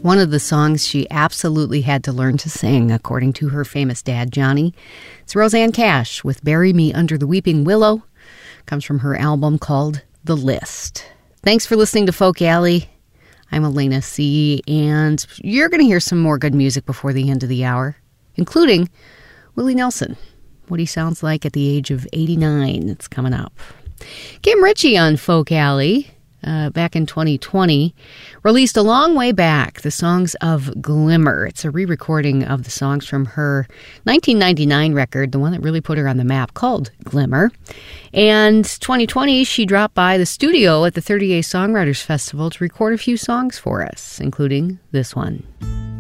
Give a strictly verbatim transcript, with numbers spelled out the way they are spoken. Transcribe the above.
One of the songs she absolutely had to learn to sing, according to her famous dad, Johnny. It's Rosanne Cash with Bury Me Under the Weeping Willow. Comes from her album called The List. Thanks for listening to Folk Alley. I'm Elena C., and you're going to hear some more good music before the end of the hour, including Willie Nelson, what he sounds like at the age of eighty-nine. It's coming up. Kim Ritchie on Folk Alley. Uh, back in twenty twenty, released a long way back, the songs of Glimmer. It's a re-recording of the songs from her nineteen ninety-nine record, the one that really put her on the map, called Glimmer. And twenty twenty, she dropped by the studio at the thirty-eighth Songwriters Festival to record a few songs for us, including this one.